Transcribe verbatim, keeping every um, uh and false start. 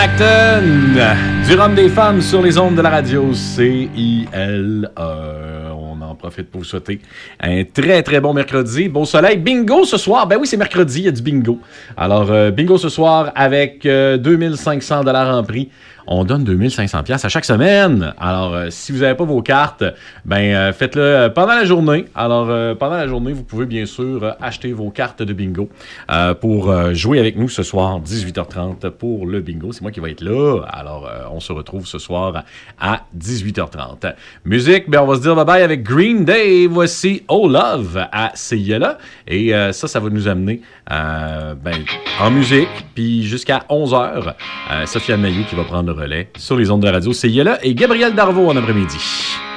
Acton, du rhum des femmes sur les ondes de la radio C I L E. On en profite pour vous souhaiter un très très bon mercredi, beau soleil. Bingo ce soir, ben oui c'est mercredi, il y a du bingo. Alors euh, bingo ce soir avec euh, deux mille cinq cents dollars en prix. On donne deux mille cinq cents dollars à chaque semaine. Alors, euh, si vous n'avez pas vos cartes, ben euh, faites-le euh, pendant la journée. Alors, euh, pendant la journée, vous pouvez bien sûr euh, acheter vos cartes de bingo euh, pour euh, jouer avec nous ce soir, dix-huit heures trente pour le bingo. C'est moi qui vais être là. Alors, euh, on se retrouve ce soir à dix-huit heures trente. Musique, ben on va se dire bye-bye avec Green Day. Voici Oh Love à C I L A. Et euh, ça, ça va nous amener euh, ben, en musique. Puis jusqu'à onze heures, euh, Sofiane Mailloux qui va prendre le relais sur les ondes de la radio C I L A et Gabriel Darvaux en après-midi.